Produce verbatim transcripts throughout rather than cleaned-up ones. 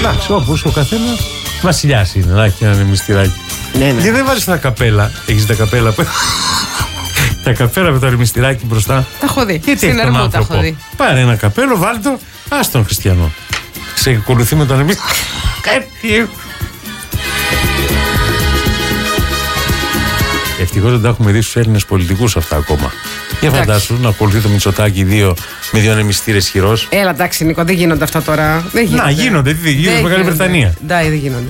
Εντάξει, όπως ο καθένας. Βασιλιάς είναι, να έχει ένα ανεμιστηράκι. Ναι, ναι. Γιατί δεν βάζεις τα καπέλα. Έχεις τα καπέλα που. Τα καπέλα με το ανεμιστηράκι μπροστά. Τα έχω δει. Γιατί Στην Ερμού τα έχω δει. Πάρε ένα καπέλο, βάλ' το. Ας τον Χριστιανό. Ξεκολουθεί με το ανεμιστηράκι. Ευτυχώς δεν τα έχουμε δει στους Έλληνες πολιτικούς αυτά ακόμα. Για φαντάσου να ακολουθεί το Μητσοτάκη δύο με δύο ανεμιστήρες χειρός. Έλα, εντάξει, Νίκο, δεν γίνονται αυτά τώρα. Δεν γίνονται. Να, γίνονται. Τι γίνονται στη Μεγάλη Βρετανία. Ναι, δεν γίνονται.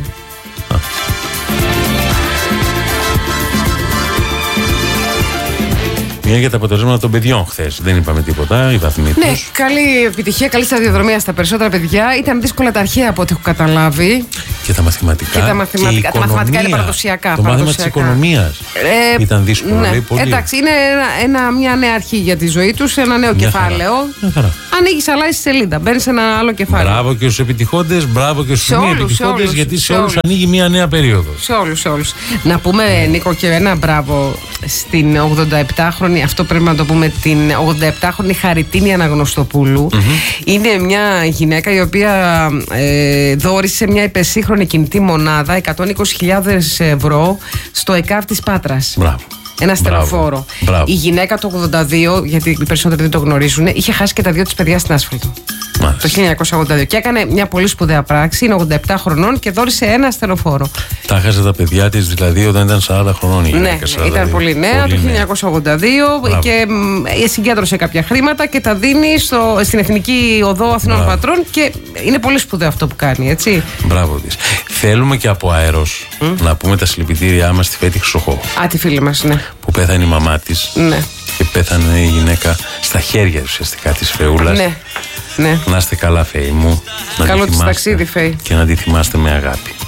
Μια για τα αποτελέσματα των παιδιών χθες. Δεν είπαμε τίποτα. Οι βαθμοί τους. Ναι, καλή επιτυχία, καλή σταδιοδρομία στα περισσότερα παιδιά. Ήταν δύσκολα τα αρχαία από ό,τι έχω καταλάβει. Και τα μαθηματικά. Και τα μαθηματικά, και τα μαθηματικά είναι παραδοσιακά. Το μάθημα της οικονομίας ε, ήταν δύσκολο. Ναι. Λέει, πολύ. Εντάξει, είναι ένα, ένα, μια νέα αρχή για τη ζωή τους, ένα νέο Μια κεφάλαιο. Ανοίγεις, αλλάζεις σελίδα, μπαίνεις σε ένα άλλο κεφάλαιο. Μπράβο και στους επιτυχώντες, μπράβο και στους μη επιτυχώντες, γιατί σε, σε όλους όλους. ανοίγει μια νέα περίοδος. Σε όλους, σε όλους. Να πούμε, Νίκο, και ένα μπράβο στην ογδονταεπτάχρονη, αυτό πρέπει να το πούμε, την ογδονταεπτάχρονη Χαριτίνη Αναγνωστοπούλου. Mm-hmm. Είναι μια γυναίκα η οποία ε, δώρισε μια υπερσύγχρονη κινητή μονάδα εκατόν είκοσι χιλιάδες ευρώ στο ΕΚΑΒ της Πάτρας. Μπράβο. Ένα στενοφόρο. Μπράβο. Η γυναίκα το ογδόντα δύο, γιατί οι περισσότεροι δεν το γνωρίζουν, είχε χάσει και τα δύο της παιδιά στην άσφαλτο. Μάλιστα. Το χίλια εννιακόσια ογδόντα δύο. Και έκανε μια πολύ σπουδαία πράξη. Είναι ογδόντα επτά χρονών και δώρισε ένα στενοφόρο. Τα χάσε τα παιδιά της δηλαδή όταν ήταν σαράντα χρονών. Η Ναι, σαράντα δύο. ήταν πολύ νέα πολύ το χίλια εννιακόσια ογδόντα δύο. Μπράβο. Και μ, συγκέντρωσε κάποια χρήματα και τα δίνει στο, στην Εθνική Οδό Αθηνών Μπράβο. Πατρών. Και είναι πολύ σπουδαίο αυτό που κάνει, έτσι. Μπράβο της. Θέλουμε και από αέρος mm? να πούμε τα συλληπιτήριά μας στη Φέτη Χρυσοχώ. Α, τη φίλη μας, ναι. Που πέθανε η μαμά της. Ναι. Και πέθανε η γυναίκα στα χέρια ουσιαστικά της Φεούλας. Ναι. Ναι. Να είστε καλά, Φέη μου. Καλό της ταξίδι, Φέη. Και να τη θυμάστε με αγάπη.